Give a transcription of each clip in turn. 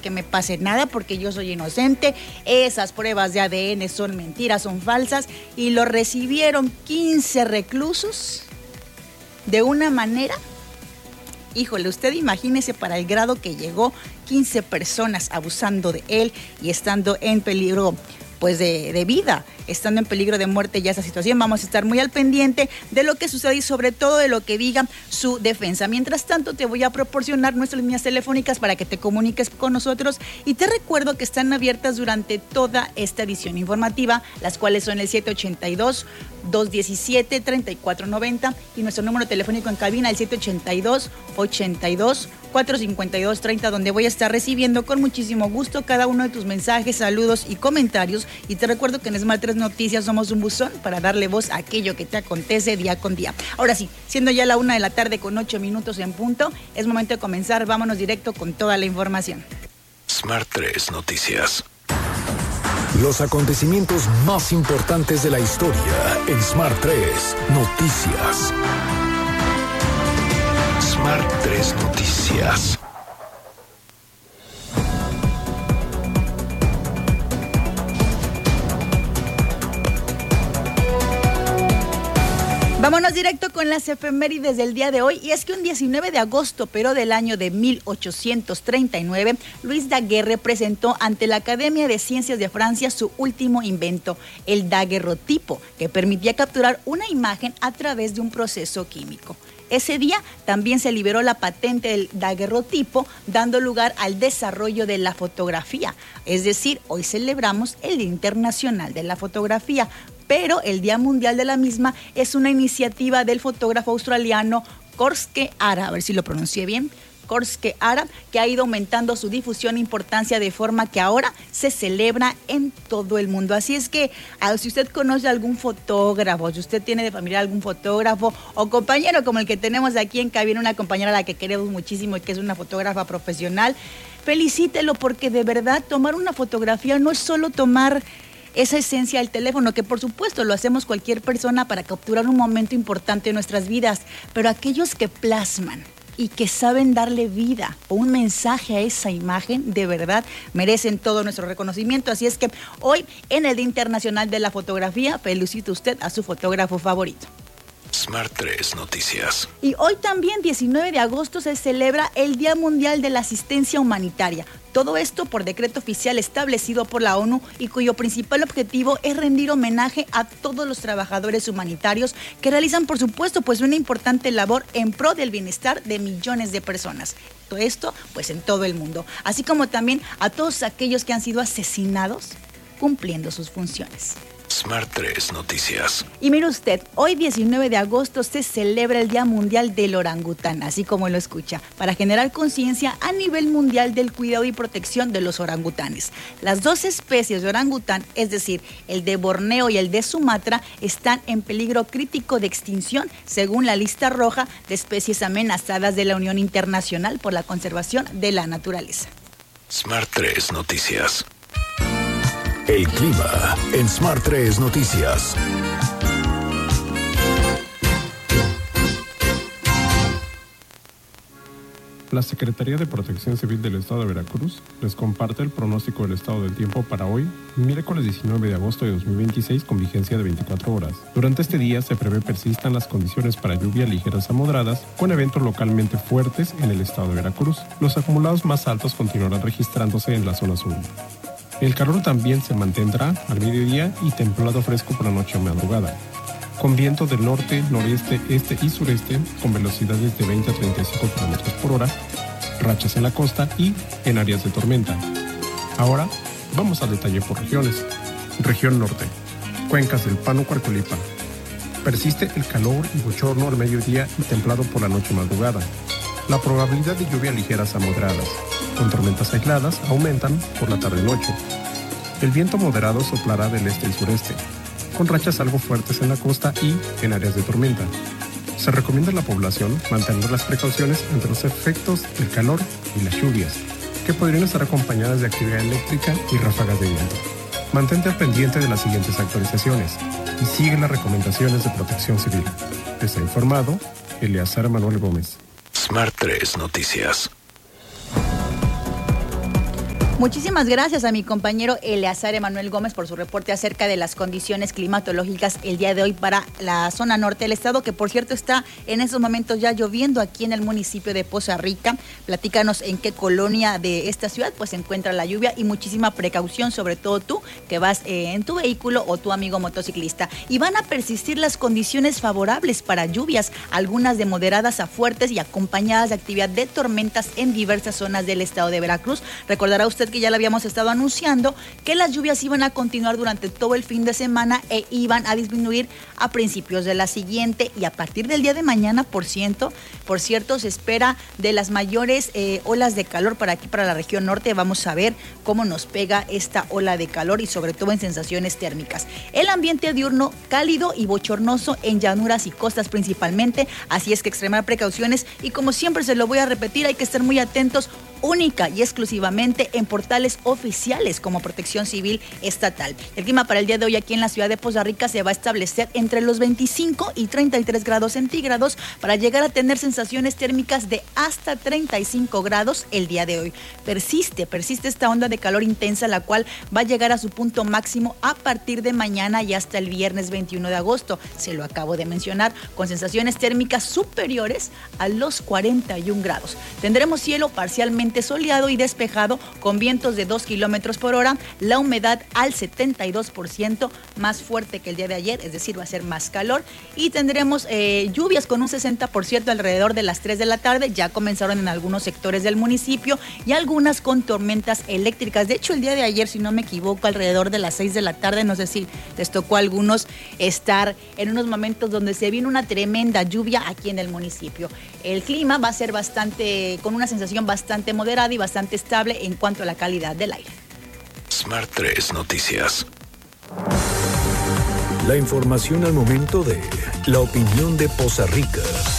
que me pase nada porque yo soy inocente, esas pruebas de ADN son mentiras, son falsas, y lo recibieron 15 reclusos de una manera, híjole, usted imagínese para el grado que llegó, 15 personas abusando de él y estando en peligro pues de vida, estando en peligro de muerte ya esa situación. Vamos a estar muy al pendiente de lo que sucede y sobre todo de lo que diga su defensa. Mientras tanto, te voy a proporcionar nuestras líneas telefónicas para que te comuniques con nosotros, y te recuerdo que están abiertas durante toda esta edición informativa, las cuales son el 782-217-3490 y nuestro número telefónico en cabina, el 782-82-452-30, donde voy a estar recibiendo con muchísimo gusto cada uno de tus mensajes, saludos y comentarios. Y te recuerdo que en Smart 3 Noticias somos un buzón para darle voz a aquello que te acontece día con día. Ahora sí, siendo ya la 1:00 con 8 minutos en punto, es momento de comenzar. Vámonos directo con toda la información. Smart 3 Noticias. Los acontecimientos más importantes de la historia en Smart 3 Noticias. Smart 3 Noticias. Vámonos directo con las efemérides del día de hoy, y es que un 19 de agosto, pero del año de 1839, Louis Daguerre presentó ante la Academia de Ciencias de Francia su último invento, el daguerrotipo, que permitía capturar una imagen a través de un proceso químico. Ese día también se liberó la patente del daguerrotipo, dando lugar al desarrollo de la fotografía. Es decir, hoy celebramos el Día Internacional de la Fotografía, pero el Día Mundial de la misma es una iniciativa del fotógrafo australiano Korske Arab, a ver si lo pronuncié bien, Korske Arab, que ha ido aumentando su difusión e importancia de forma que ahora se celebra en todo el mundo. Así es que si usted conoce a algún fotógrafo, si usted tiene de familia algún fotógrafo o compañero como el que tenemos aquí en cabina, una compañera a la que queremos muchísimo y que es una fotógrafa profesional, felicítelo, porque de verdad tomar una fotografía no es solo tomar esa esencia del teléfono, que por supuesto lo hacemos cualquier persona para capturar un momento importante en nuestras vidas, pero aquellos que plasman y que saben darle vida o un mensaje a esa imagen, de verdad merecen todo nuestro reconocimiento. Así es que hoy, en el Día Internacional de la Fotografía, felicite usted a su fotógrafo favorito. Smart 3 Noticias. Y hoy también, 19 de agosto, se celebra el Día Mundial de la Asistencia Humanitaria. Todo esto por decreto oficial establecido por la ONU, y cuyo principal objetivo es rendir homenaje a todos los trabajadores humanitarios que realizan, por supuesto, pues una importante labor en pro del bienestar de millones de personas. Todo esto, pues en todo el mundo. Así como también a todos aquellos que han sido asesinados cumpliendo sus funciones. Smart 3 Noticias. Y mire usted, hoy 19 de agosto se celebra el Día Mundial del Orangután, así como lo escucha, para generar conciencia a nivel mundial del cuidado y protección de los orangutanes. Las dos especies de orangután, es decir, el de Borneo y el de Sumatra, están en peligro crítico de extinción, según la lista roja de especies amenazadas de la Unión Internacional por la Conservación de la Naturaleza. Smart 3 Noticias. El clima en Smart 3 Noticias. La Secretaría de Protección Civil del Estado de Veracruz les comparte el pronóstico del estado del tiempo para hoy, miércoles 19 de agosto de 2026, con vigencia de 24 horas. Durante este día se prevé persistan las condiciones para lluvias ligeras a moderadas, con eventos localmente fuertes en el estado de Veracruz. Los acumulados más altos continuarán registrándose en la zona sur. El calor también se mantendrá al mediodía y templado fresco por la noche o madrugada, con viento del norte, noreste, este y sureste, con velocidades de 20 a 35 km por hora, rachas en la costa y en áreas de tormenta. Ahora vamos al detalle por regiones. Región norte, cuencas del Pánuco-Arculipa. Persiste el calor y bochorno al mediodía y templado por la noche madrugada. La probabilidad de lluvia ligeras a moderadas, con tormentas aisladas, aumentan por la tarde-noche. El viento moderado soplará del este y sureste, con rachas algo fuertes en la costa y en áreas de tormenta. Se recomienda a la población mantener las precauciones ante los efectos del calor y las lluvias, que podrían estar acompañadas de actividad eléctrica y ráfagas de viento. Mantente al pendiente de las siguientes actualizaciones y sigue las recomendaciones de Protección Civil. Está informado Eleazar Manuel Gómez. Smart 3 Noticias. Muchísimas gracias a mi compañero Eleazar Emanuel Gómez por su reporte acerca de las condiciones climatológicas el día de hoy para la zona norte del estado, que por cierto está en estos momentos ya lloviendo aquí en el municipio de Poza Rica. Platícanos en qué colonia de esta ciudad pues se encuentra la lluvia y muchísima precaución, sobre todo tú que vas en tu vehículo o tu amigo motociclista. Y van a persistir las condiciones favorables para lluvias, algunas de moderadas a fuertes y acompañadas de actividad de tormentas en diversas zonas del estado de Veracruz. Recordará usted que ya lo habíamos estado anunciando, que las lluvias iban a continuar durante todo el fin de semana e iban a disminuir a principios de la siguiente, y a partir del día de mañana, por cierto, se espera de las mayores olas de calor para aquí, para la región norte. Vamos a ver cómo nos pega esta ola de calor y sobre todo en sensaciones térmicas. El ambiente diurno cálido y bochornoso en llanuras y costas principalmente, así es que extremar precauciones y como siempre se lo voy a repetir, hay que estar muy atentos única y exclusivamente en portales oficiales como Protección Civil Estatal. El clima para el día de hoy aquí en la ciudad de Poza Rica se va a establecer entre los 25 y 33 grados centígrados para llegar a tener sensaciones térmicas de hasta 35 grados el día de hoy. Persiste esta onda de calor intensa, la cual va a llegar a su punto máximo a partir de mañana y hasta el viernes 21 de agosto. Se lo acabo de mencionar, con sensaciones térmicas superiores a los 41 grados. Tendremos cielo parcialmente soleado y despejado con vientos de 2 kilómetros por hora, la humedad al 72%, más fuerte que el día de ayer, es decir, va a ser más calor, y tendremos lluvias con un 60% alrededor de las 3 de la tarde. Ya comenzaron en algunos sectores del municipio y algunas con tormentas eléctricas. De hecho, el día de ayer, si no me equivoco, alrededor de las 6 de la tarde, no sé si les tocó a algunos estar en unos momentos donde se vino una tremenda lluvia aquí en el municipio. El clima va a ser con una sensación bastante moderada y bastante estable en cuanto a la calidad del aire. Smart 3 Noticias. La información al momento de la opinión de Poza Rica.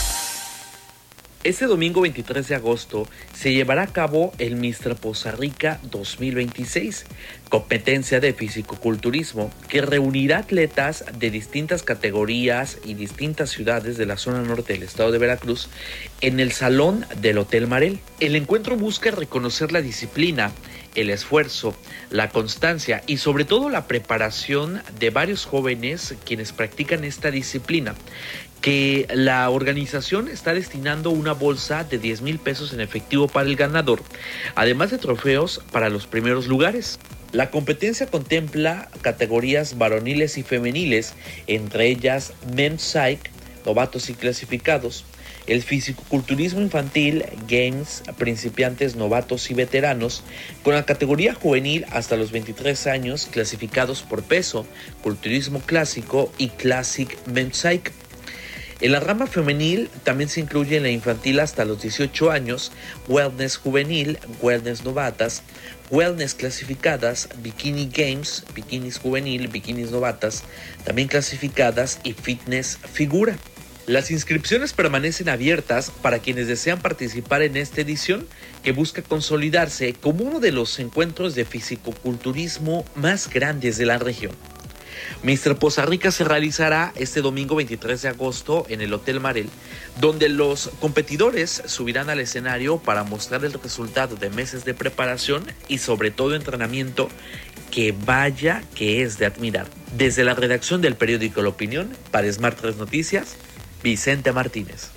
Este domingo 23 de agosto se llevará a cabo el Mr. Poza Rica 2026, competencia de fisicoculturismo que reunirá atletas de distintas categorías y distintas ciudades de la zona norte del estado de Veracruz en el salón del Hotel Marel. El encuentro busca reconocer la disciplina, el esfuerzo, la constancia y sobre todo la preparación de varios jóvenes quienes practican esta disciplina, que la organización está destinando una bolsa de 10,000 pesos en efectivo para el ganador, además de trofeos para los primeros lugares. La competencia contempla categorías varoniles y femeniles, entre ellas Men's Psych, novatos y clasificados, el fisicoculturismo infantil, games, principiantes, novatos y veteranos, con la categoría juvenil hasta los 23 años, clasificados por peso, culturismo clásico y Classic Men's Psych. En la rama femenil también se incluye en la infantil hasta los 18 años, wellness juvenil, wellness novatas, wellness clasificadas, bikini games, bikinis juvenil, bikinis novatas, también clasificadas y fitness figura. Las inscripciones permanecen abiertas para quienes desean participar en esta edición que busca consolidarse como uno de los encuentros de fisicoculturismo más grandes de la región. Mr. Poza Rica se realizará este domingo 23 de agosto en el Hotel Marel, donde los competidores subirán al escenario para mostrar el resultado de meses de preparación y sobre todo entrenamiento que vaya que es de admirar. Desde la redacción del periódico La Opinión, para Smart 3 Noticias, Vicente Martínez.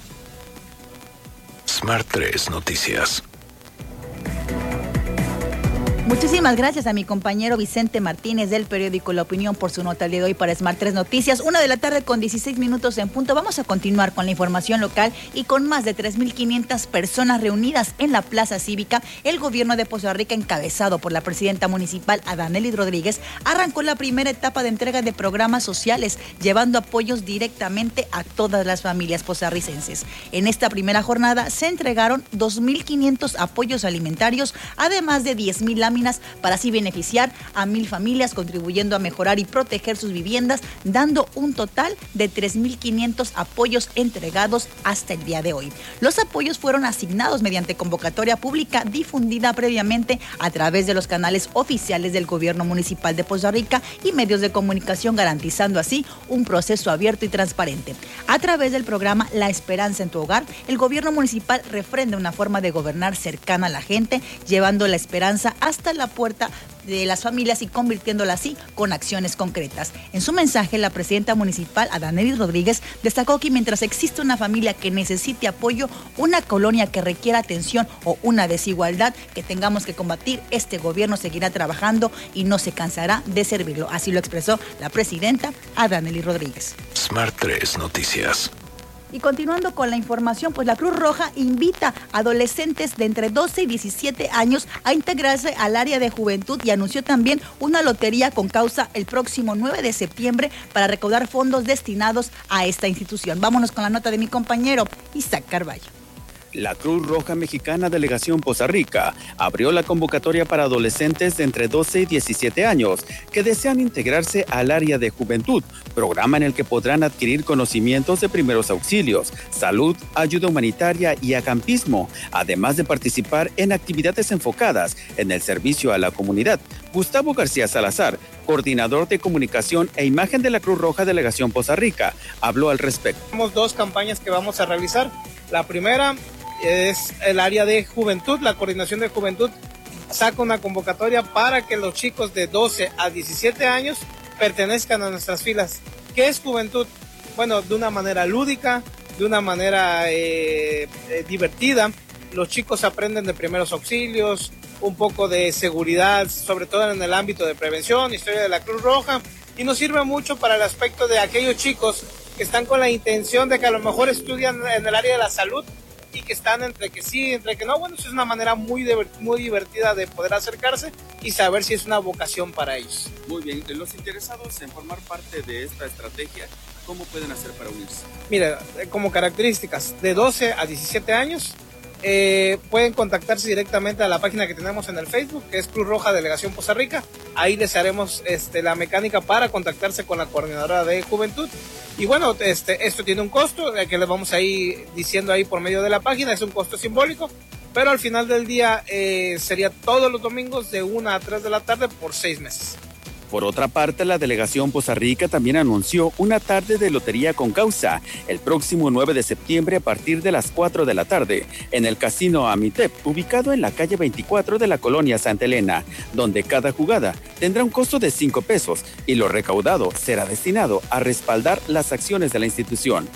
Smart 3 Noticias. Muchísimas gracias a mi compañero Vicente Martínez del periódico La Opinión por su nota el día de hoy para Smart 3 Noticias. 1 de la tarde con 16 minutos en punto. Vamos a continuar con la información local y con más de 3,500 personas reunidas en la Plaza Cívica. El gobierno de Poza Rica, encabezado por la presidenta municipal Adanely Rodríguez, arrancó la primera etapa de entrega de programas sociales, llevando apoyos directamente a todas las familias pozarricenses. En esta primera jornada se entregaron 2,500 apoyos alimentarios, además de 10,000 láminas campesinas para así beneficiar a 1,000 familias, contribuyendo a mejorar y proteger sus viviendas, dando un total de 3,500 apoyos entregados hasta el día de hoy. Los apoyos fueron asignados mediante convocatoria pública difundida previamente a través de los canales oficiales del gobierno municipal de Poza Rica y medios de comunicación, garantizando así un proceso abierto y transparente. A través del programa La Esperanza en tu Hogar, el gobierno municipal refrenda una forma de gobernar cercana a la gente, llevando la esperanza hasta la puerta de las familias y convirtiéndola así con acciones concretas. En su mensaje, la presidenta municipal, Adanelis Rodríguez, destacó que mientras existe una familia que necesite apoyo, una colonia que requiera atención o una desigualdad que tengamos que combatir, este gobierno seguirá trabajando y no se cansará de servirlo. Así lo expresó la presidenta Adanelis Rodríguez. Smart 3 Noticias. Y continuando con la información, pues la Cruz Roja invita a adolescentes de entre 12 y 17 años a integrarse al área de juventud y anunció también una lotería con causa el próximo 9 de septiembre para recaudar fondos destinados a esta institución. Vámonos con la nota de mi compañero Isaac Carballo. La Cruz Roja Mexicana Delegación Poza Rica abrió la convocatoria para adolescentes de entre 12 y 17 años que desean integrarse al área de juventud, programa en el que podrán adquirir conocimientos de primeros auxilios, salud, ayuda humanitaria y acampismo, además de participar en actividades enfocadas en el servicio a la comunidad. Gustavo García Salazar, coordinador de comunicación e imagen de la Cruz Roja Delegación Poza Rica, habló al respecto. Tenemos 2 campañas que vamos a realizar. La primera es el área de juventud. La coordinación de juventud saca una convocatoria para que los chicos de 12 a 17 años pertenezcan a nuestras filas. ¿Qué es juventud? Bueno, de una manera lúdica, de una manera divertida. Los chicos aprenden de primeros auxilios, un poco de seguridad, sobre todo en el ámbito de prevención, historia de la Cruz Roja, y nos sirve mucho para el aspecto de aquellos chicos que están con la intención de que a lo mejor estudian en el área de la salud y que están entre que sí, entre que no. Bueno, eso es una manera muy divertida de poder acercarse y saber si es una vocación para ellos. Muy bien, los interesados en formar parte de esta estrategia, ¿cómo pueden hacer para unirse? Mira, como características, de 12 a 17 años, pueden contactarse directamente a la página que tenemos en el Facebook, que es Cruz Roja Delegación Poza Rica. Ahí les haremos la mecánica para contactarse con la coordinadora de juventud. Y bueno, esto tiene un costo, que les vamos a ir diciendo ahí por medio de la página, es un costo simbólico, pero al final del día sería todos los domingos de 1 a 3 de la tarde por 6 meses. Por otra parte, la Delegación Poza Rica también anunció una tarde de lotería con causa el próximo 9 de septiembre a partir de las 4 de la tarde en el Casino Amitep, ubicado en la calle 24 de la colonia Santa Elena, donde cada jugada tendrá un costo de 5 pesos y lo recaudado será destinado a respaldar las acciones de la institución.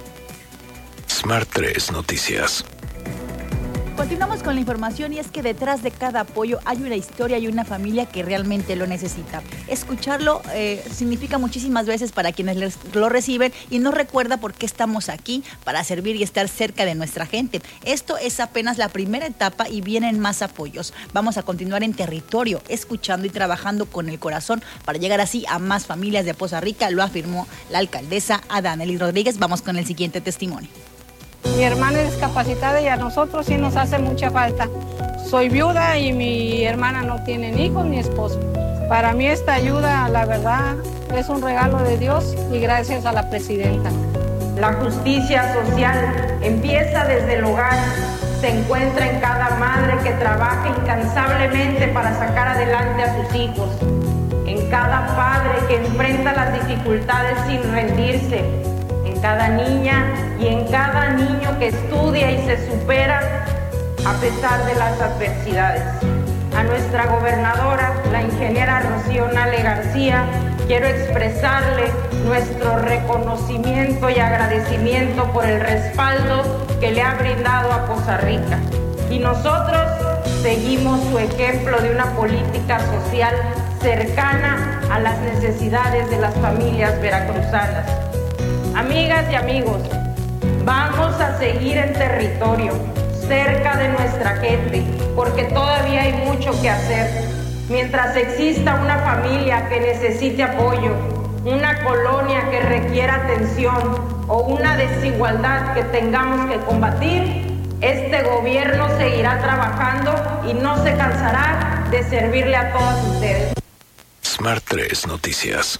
Smart 3 Noticias. Continuamos con la información y es que detrás de cada apoyo hay una historia y una familia que realmente lo necesita. Escucharlo significa muchísimas veces para quienes lo reciben y nos recuerda por qué estamos aquí, para servir y estar cerca de nuestra gente. Esto es apenas la primera etapa y vienen más apoyos. Vamos a continuar en territorio, escuchando y trabajando con el corazón para llegar así a más familias de Poza Rica, lo afirmó la alcaldesa Adanelis Rodríguez. Vamos con el siguiente testimonio. Mi hermana es discapacitada y a nosotros sí nos hace mucha falta. Soy viuda y mi hermana no tiene ni hijos ni esposo. Para mí esta ayuda, la verdad, es un regalo de Dios y gracias a la presidenta. La justicia social empieza desde el hogar, se encuentra en cada madre que trabaja incansablemente para sacar adelante a sus hijos, en cada padre que enfrenta las dificultades sin rendirse, cada niña y en cada niño que estudia y se supera a pesar de las adversidades. A nuestra gobernadora, la ingeniera Rocío Nale García, quiero expresarle nuestro reconocimiento y agradecimiento por el respaldo que le ha brindado a Poza Rica. Y nosotros seguimos su ejemplo de una política social cercana a las necesidades de las familias veracruzanas. Amigas y amigos, vamos a seguir en territorio, cerca de nuestra gente, porque todavía hay mucho que hacer. Mientras exista una familia que necesite apoyo, una colonia que requiera atención o una desigualdad que tengamos que combatir, este gobierno seguirá trabajando y no se cansará de servirle a todos ustedes. Smart 3 Noticias.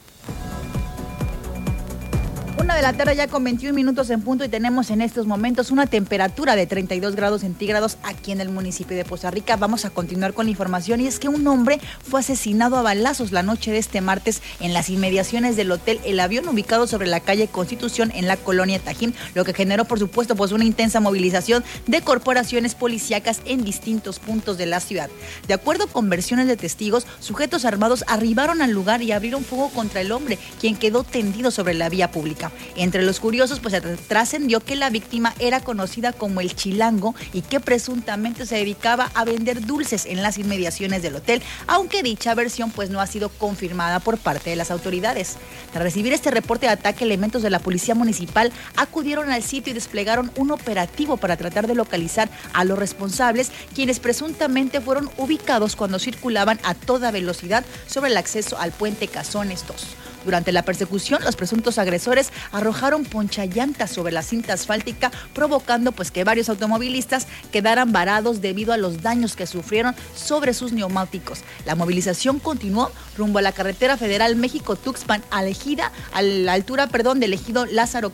1:00 ya con 21 minutos en punto y tenemos en estos momentos una temperatura de 32 grados centígrados aquí en el municipio de Poza Rica. Vamos a continuar con la información y es que un hombre fue asesinado a balazos la noche de este martes en las inmediaciones del hotel El Avión ubicado sobre la calle Constitución en la colonia Tajín, lo que generó por supuesto pues una intensa movilización de corporaciones policíacas en distintos puntos de la ciudad. De acuerdo con versiones de testigos, sujetos armados arribaron al lugar y abrieron fuego contra el hombre, quien quedó tendido sobre la vía pública. Entre los curiosos, pues se trascendió que la víctima era conocida como el Chilango y que presuntamente se dedicaba a vender dulces en las inmediaciones del hotel, aunque dicha versión pues no ha sido confirmada por parte de las autoridades. Tras recibir este reporte de ataque, elementos de la policía municipal acudieron al sitio y desplegaron un operativo para tratar de localizar a los responsables, quienes presuntamente fueron ubicados cuando circulaban a toda velocidad sobre el acceso al puente Cazones 2. Durante la persecución, los presuntos agresores arrojaron ponchallantas sobre la cinta asfáltica, provocando pues que varios automovilistas quedaran varados debido a los daños que sufrieron sobre sus neumáticos. La movilización continuó rumbo a la carretera federal México-Tuxpan, a la altura del ejido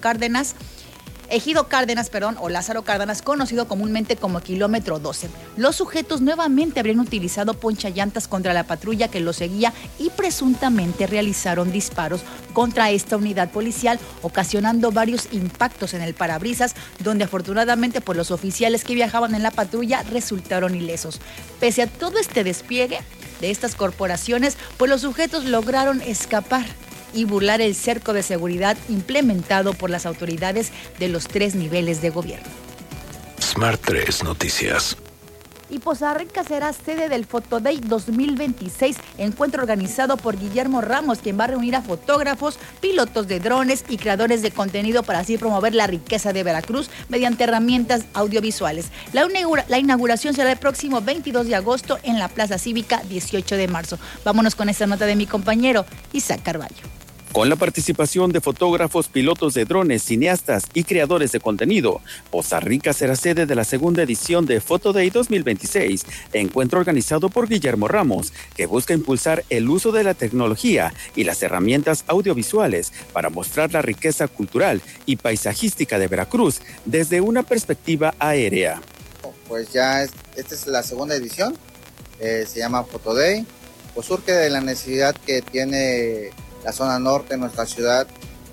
Lázaro Cárdenas, conocido comúnmente como kilómetro 12. Los sujetos nuevamente habrían utilizado ponchallantas contra la patrulla que los seguía y presuntamente realizaron disparos contra esta unidad policial, ocasionando varios impactos en el parabrisas, donde afortunadamente pues, los oficiales que viajaban en la patrulla resultaron ilesos. Pese a todo este despliegue de estas corporaciones, pues los sujetos lograron escapar y burlar el cerco de seguridad implementado por las autoridades de los 3 niveles de gobierno. Smart 3 Noticias. Y Poza Rica será sede del Fotoday 2026, encuentro organizado por Guillermo Ramos, quien va a reunir a fotógrafos, pilotos de drones y creadores de contenido para así promover la riqueza de Veracruz mediante herramientas audiovisuales. La inauguración será el próximo 22 de agosto en la Plaza Cívica, 18 de marzo. Vámonos con esta nota de mi compañero Isaac Carballo. Con la participación de fotógrafos, pilotos de drones, cineastas y creadores de contenido, Poza Rica será sede de la segunda edición de Photo Day 2026, encuentro organizado por Guillermo Ramos, que busca impulsar el uso de la tecnología y las herramientas audiovisuales para mostrar la riqueza cultural y paisajística de Veracruz desde una perspectiva aérea. Pues ya esta es la segunda edición, se llama Photo Day, pues surge de la necesidad que tiene la zona norte de nuestra ciudad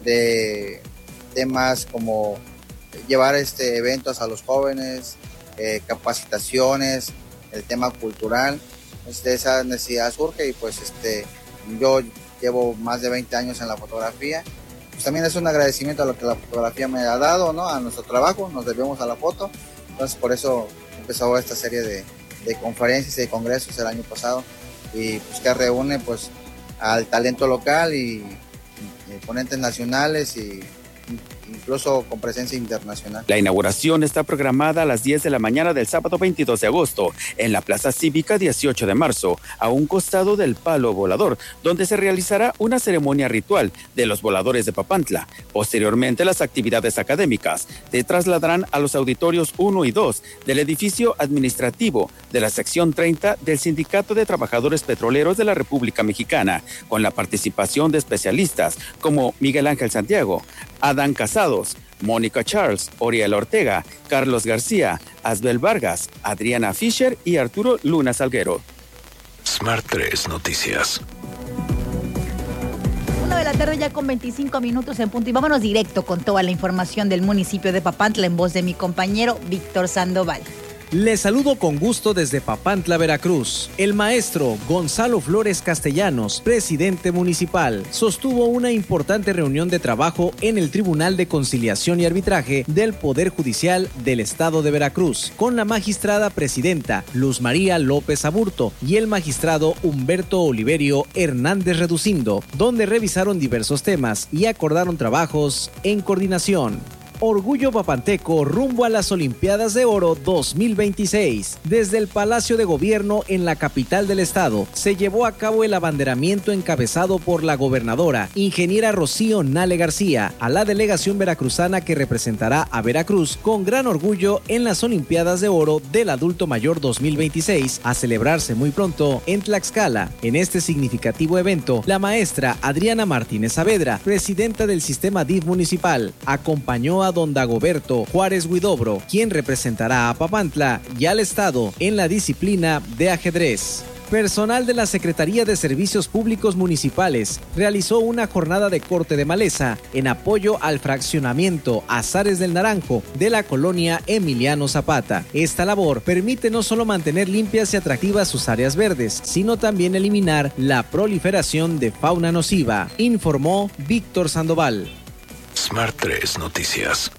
de temas como llevar eventos a los jóvenes, capacitaciones, el tema cultural. Esa necesidad surge y pues yo llevo más de 20 años en la fotografía. Pues también es un agradecimiento a lo que la fotografía me ha dado, ¿no? A nuestro trabajo, nos debemos a la foto. Entonces por eso empezó esta serie de conferencias y de congresos el año pasado y pues que reúne pues al talento local y ponentes nacionales y incluso con presencia internacional. La inauguración está programada a las 10 de la mañana del sábado 22 de agosto en la Plaza Cívica 18 de marzo, a un costado del Palo Volador, donde se realizará una ceremonia ritual de los voladores de Papantla. Posteriormente, las actividades académicas se trasladarán a los auditorios 1 y 2 del edificio administrativo de la sección 30 del Sindicato de Trabajadores Petroleros de la República Mexicana, con la participación de especialistas como Miguel Ángel Santiago, Adán Casados, Mónica Charles, Oriel Ortega, Carlos García, Asbel Vargas, Adriana Fischer y Arturo Luna Salguero. Smart 3 Noticias. 1:00 ya con 25 minutos en punto y vámonos directo con toda la información del municipio de Papantla en voz de mi compañero Víctor Sandoval. Les saludo con gusto desde Papantla, Veracruz. El maestro Gonzalo Flores Castellanos, presidente municipal, sostuvo una importante reunión de trabajo en el Tribunal de Conciliación y Arbitraje del Poder Judicial del Estado de Veracruz, con la magistrada presidenta Luz María López Aburto y el magistrado Humberto Oliverio Hernández Reducindo, donde revisaron diversos temas y acordaron trabajos en coordinación. Orgullo papanteco rumbo a las Olimpiadas de Oro 2026. Desde el Palacio de Gobierno en la capital del estado se llevó a cabo el abanderamiento encabezado por la gobernadora, ingeniera Rocío Nale García, a la delegación veracruzana que representará a Veracruz con gran orgullo en las Olimpiadas de Oro del Adulto Mayor 2026, a celebrarse muy pronto en Tlaxcala. En este significativo evento, la maestra Adriana Martínez Saavedra, presidenta del sistema DIF municipal, acompañó a don Dagoberto Juárez Huidobro, quien representará a Papantla y al estado en la disciplina de ajedrez. Personal de la Secretaría de Servicios Públicos Municipales realizó una jornada de corte de maleza en apoyo al fraccionamiento Azares del Naranjo de la colonia Emiliano Zapata. Esta labor permite no solo mantener limpias y atractivas sus áreas verdes, sino también eliminar la proliferación de fauna nociva, informó Víctor Sandoval. Smart 3 Noticias.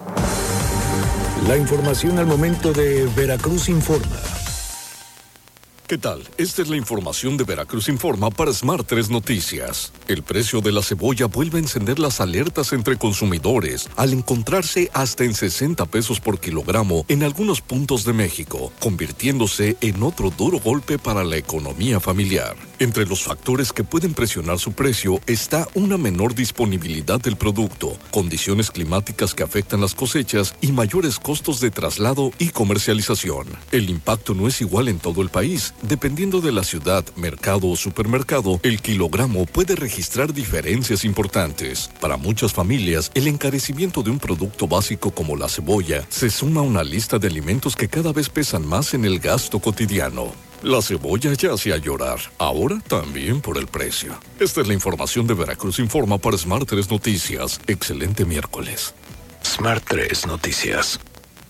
La información al momento de Veracruz Informa. ¿Qué tal? Esta es la información de Veracruz Informa para Smart 3 Noticias. El precio de la cebolla vuelve a encender las alertas entre consumidores al encontrarse hasta en 60 pesos por kilogramo en algunos puntos de México, convirtiéndose en otro duro golpe para la economía familiar. Entre los factores que pueden presionar su precio está una menor disponibilidad del producto, condiciones climáticas que afectan las cosechas y mayores costos de traslado y comercialización. El impacto no es igual en todo el país. Dependiendo de la ciudad, mercado o supermercado, el kilogramo puede registrar diferencias importantes. Para muchas familias, el encarecimiento de un producto básico como la cebolla se suma a una lista de alimentos que cada vez pesan más en el gasto cotidiano. La cebolla ya hacía llorar, ahora también por el precio. Esta es la información de Veracruz Informa para Smart 3 Noticias. Excelente miércoles. Smart 3 Noticias.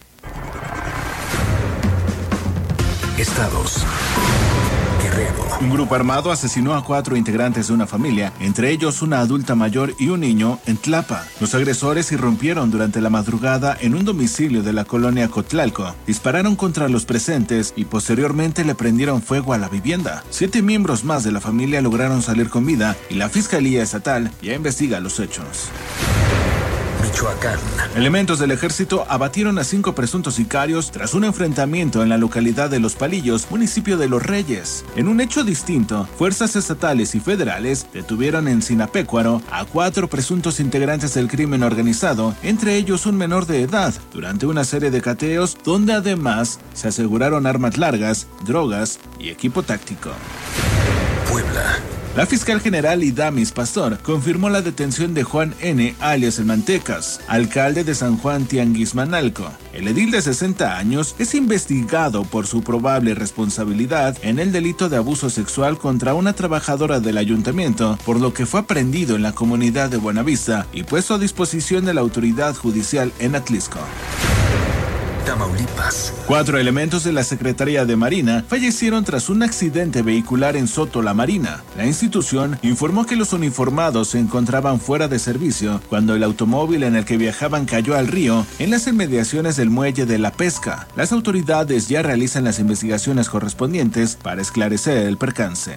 Estados. Guerrero. Un grupo armado asesinó a 4 integrantes de una familia, entre ellos una adulta mayor y un niño, en Tlapa. Los agresores irrumpieron durante la madrugada en un domicilio de la colonia Cotlalco, dispararon contra los presentes y posteriormente le prendieron fuego a la vivienda. 7 miembros más de la familia lograron salir con vida y la Fiscalía Estatal ya investiga los hechos. Michoacán. Elementos del ejército abatieron a 5 presuntos sicarios tras un enfrentamiento en la localidad de Los Palillos, municipio de Los Reyes. En un hecho distinto, fuerzas estatales y federales detuvieron en Sinapecuaro a 4 presuntos integrantes del crimen organizado, entre ellos un menor de edad, durante una serie de cateos donde además se aseguraron armas largas, drogas y equipo táctico. Puebla. La fiscal general Idamis Pastor confirmó la detención de Juan N., alias El Mantecas, alcalde de San Juan Tianguismanalco. El edil de 60 años es investigado por su probable responsabilidad en el delito de abuso sexual contra una trabajadora del ayuntamiento, por lo que fue aprehendido en la comunidad de Buenavista y puesto a disposición de la autoridad judicial en Atlisco. Tamaulipas. 4 elementos de la Secretaría de Marina fallecieron tras un accidente vehicular en Soto La Marina. La institución informó que los uniformados se encontraban fuera de servicio cuando el automóvil en el que viajaban cayó al río en las inmediaciones del muelle de La Pesca. Las autoridades ya realizan las investigaciones correspondientes para esclarecer el percance.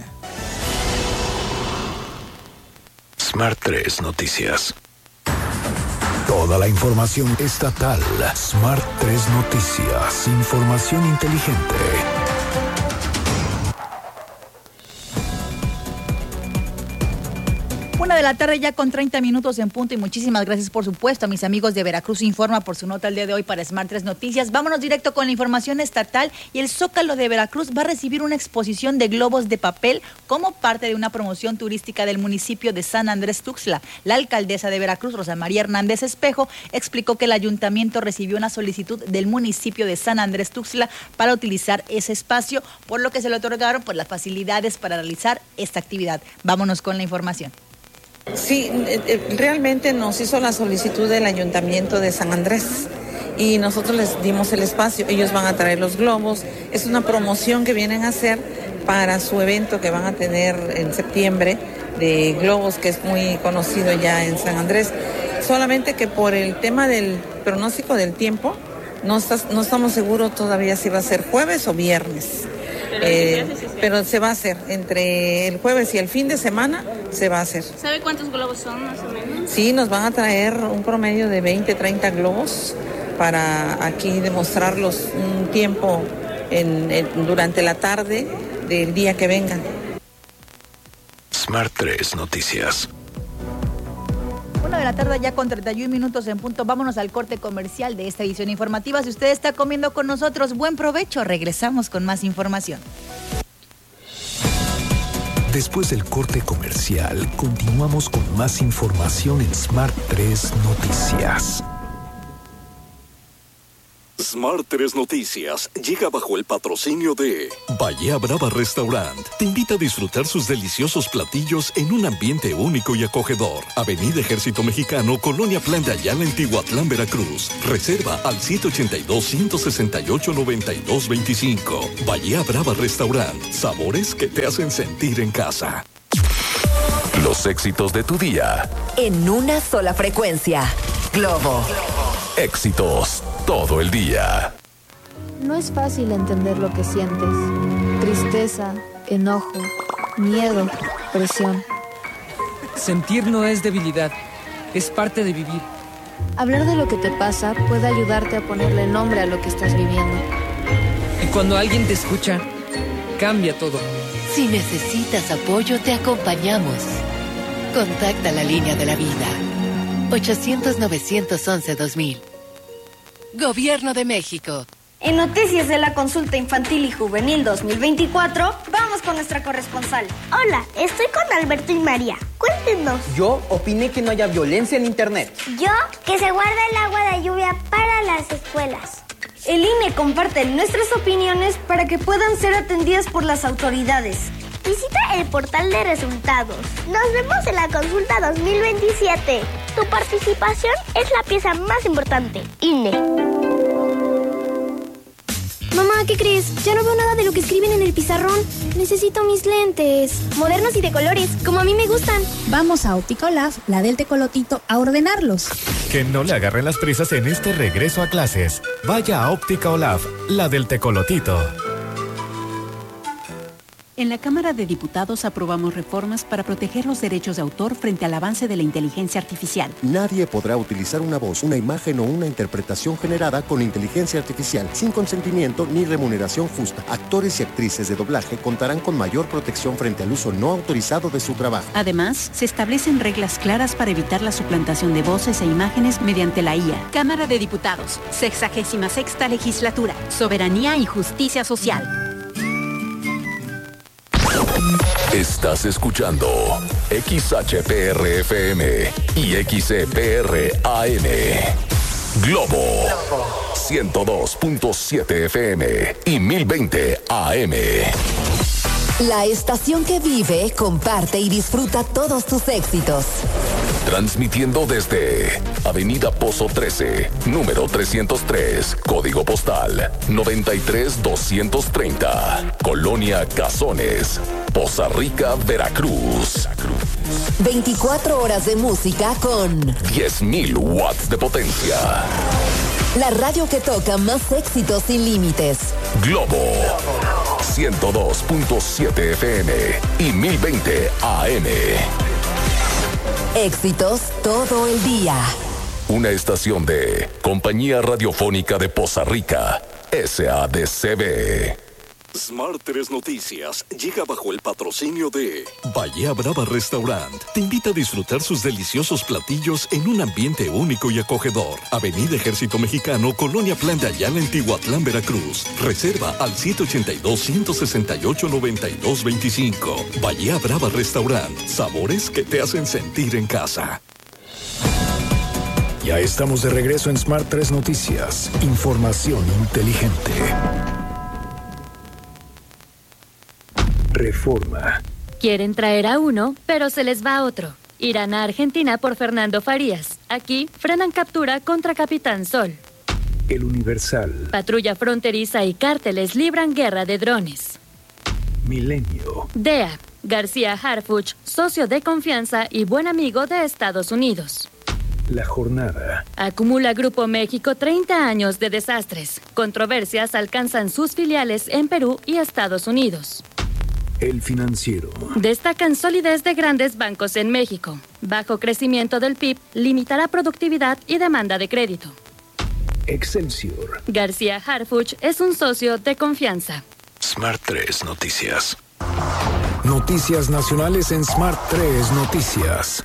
Smart 3 Noticias. Toda la información estatal. Smart 3 Noticias. Información inteligente. 1 de la tarde ya con 30 minutos en punto y muchísimas gracias por supuesto a mis amigos de Veracruz Informa por su nota el día de hoy para Smart 3 Noticias. Vámonos directo con la información estatal y el Zócalo de Veracruz va a recibir una exposición de globos de papel como parte de una promoción turística del municipio de San Andrés Tuxtla. La alcaldesa de Veracruz, Rosa María Hernández Espejo, explicó que el ayuntamiento recibió una solicitud del municipio de San Andrés Tuxtla para utilizar ese espacio, por lo que se le otorgaron las facilidades para realizar esta actividad. Vámonos con la información. Sí, realmente nos hizo la solicitud del Ayuntamiento de San Andrés y nosotros les dimos el espacio. Ellos van a traer los globos. Es una promoción que vienen a hacer para su evento que van a tener en septiembre de globos, que es muy conocido ya en San Andrés. Solamente que por el tema del pronóstico del tiempo, no estamos seguros todavía si va a ser jueves o viernes. Pero se va a hacer entre el jueves y el fin de semana, se va a hacer. ¿Sabe cuántos globos son más o menos? Sí, nos van a traer un promedio de 20, 30 globos para aquí demostrarlos un tiempo durante la tarde del día que vengan. Smart 3 Noticias. 1:00 ya con 31 minutos en punto. Vámonos al corte comercial de esta edición informativa. Si usted está comiendo con nosotros, buen provecho. Regresamos con más información. Después del corte comercial, continuamos con más información en Smart 3 Noticias. Smart 3 Noticias llega bajo el patrocinio de Bahía Brava Restaurant. Te invita a disfrutar sus deliciosos platillos en un ambiente único y acogedor. Avenida Ejército Mexicano, Colonia Plan de Ayala, en Tihuatlán, Veracruz. Reserva al 782-168-9225. Bahía Brava Restaurant. Sabores que te hacen sentir en casa. Los éxitos de tu día. En una sola frecuencia. Globo. Éxitos todo el día. No es fácil entender lo que sientes. Tristeza, enojo, miedo, presión. Sentir no es debilidad, es parte de vivir. Hablar de lo que te pasa puede ayudarte a ponerle nombre a lo que estás viviendo. Y cuando alguien te escucha, cambia todo. Si necesitas apoyo, te acompañamos. Contacta la línea de la vida. 800-911-2000. Gobierno de México. En Noticias de la Consulta Infantil y Juvenil 2024, vamos con nuestra corresponsal. Hola, estoy con Alberto y María. Cuéntenos. Yo opiné que no haya violencia en Internet. Yo, que se guarda el agua de lluvia para las escuelas. El INE comparte nuestras opiniones para que puedan ser atendidas por las autoridades. Visita el portal de resultados. Nos vemos en la consulta 2027. Tu participación es la pieza más importante. INE. Mamá, ¿qué crees? Ya no veo nada de lo que escriben en el pizarrón. Necesito mis lentes. Modernos y de colores, como a mí me gustan. Vamos a Óptica Olaf, la del Tecolotito, a ordenarlos. Que no le agarren las prisas en este regreso a clases. Vaya a Óptica Olaf, la del Tecolotito. En la Cámara de Diputados aprobamos reformas para proteger los derechos de autor frente al avance de la inteligencia artificial. Nadie podrá utilizar una voz, una imagen o una interpretación generada con inteligencia artificial sin consentimiento ni remuneración justa. Actores y actrices de doblaje contarán con mayor protección frente al uso no autorizado de su trabajo. Además, se establecen reglas claras para evitar la suplantación de voces e imágenes mediante la IA. Cámara de Diputados, 66ª Legislatura, Soberanía y Justicia Social. Estás escuchando XHPR-FM y XCPR-AM. Globo 102.7 FM y 1020 AM. La estación que vive, comparte y disfruta todos tus éxitos. Transmitiendo desde Avenida Pozo 13, número 303, código postal 93230, Colonia Cazones, Poza Rica, Veracruz. 24 horas de música con 10.000 watts de potencia. La radio que toca más éxitos sin límites. Globo 102.7 FM y 1020 AM. Éxitos todo el día. Una estación de Compañía Radiofónica de Poza Rica, SADCB. Smart 3 Noticias llega bajo el patrocinio de Bahía Brava Restaurant. Te invita a disfrutar sus deliciosos platillos en un ambiente único y acogedor. Avenida Ejército Mexicano, Colonia Plan de Ayala, en Tihuatlán, Veracruz. Reserva al 782-168-9225. Bahía Brava Restaurant. Sabores que te hacen sentir en casa. Ya estamos de regreso en Smart 3 Noticias. Información inteligente. Reforma. Quieren traer a uno, pero se les va a otro. Irán a Argentina por Fernando Farías. Aquí frenan captura contra Capitán Sol. El Universal. Patrulla fronteriza y cárteles libran guerra de drones. Milenio. DEA. García Harfuch, socio de confianza y buen amigo de Estados Unidos. La Jornada. Acumula Grupo México 30 años de desastres. Controversias alcanzan sus filiales en Perú y Estados Unidos. El Financiero. Destacan solidez de grandes bancos en México. Bajo crecimiento del PIB limitará productividad y demanda de crédito. Excelsior. García Harfuch es un socio de confianza. Smart 3 Noticias. Noticias nacionales en Smart 3 Noticias.